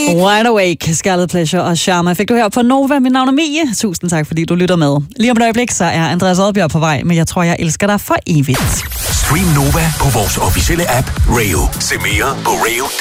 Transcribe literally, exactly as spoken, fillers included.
Wide Awake, Scarlet Pleasure og Sharma fik du her på Nova. Mit navn er Mie. Tusind tak, fordi du lytter med. Lige om et øjeblik, så er Andreas Oddbjerg på vej, men jeg tror, jeg elsker dig for evigt. Stream Nova på vores officielle app, Rayo. Se mere på Rayo.